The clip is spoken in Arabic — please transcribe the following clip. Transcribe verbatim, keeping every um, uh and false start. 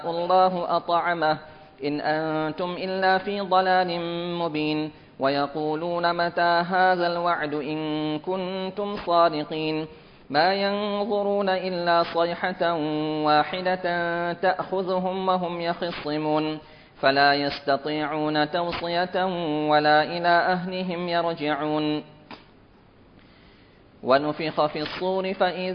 الله أطعمه إن أنتم إلا في ضلال مبين ويقولون متى هذا الوعد إن كنتم صادقين ما ينظرون إلا صيحة واحدة تأخذهم وهم يخصمون فلا يستطيعون توصية ولا إلى أهلهم يرجعون ونفخ في الصور فإذا